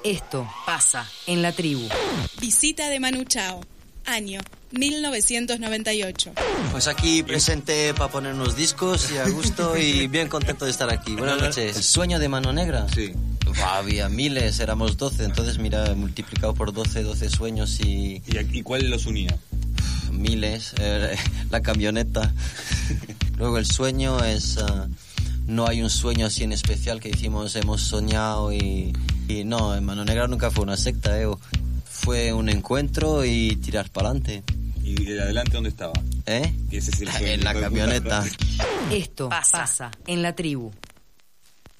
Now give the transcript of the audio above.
Esto pasa en la tribu. Visita de Manu Chao, año 1998. Pues aquí presente para poner unos discos y a gusto y bien contento de estar aquí. Buenas noches. ¿El sueño de Mano Negra? Sí. Había miles, éramos 12, entonces mira, multiplicado por 12 sueños y... ¿Y cuál los unía? Miles, la camioneta. Luego el sueño es... no hay un sueño así en especial que decimos hemos soñado y no, en Mano Negra nunca fue una secta, fue un encuentro y tirar para adelante. ¿Y el adelante dónde estaba? ¿Eh? Ese es el sueño. En la camioneta. Esto pasa en la tribu.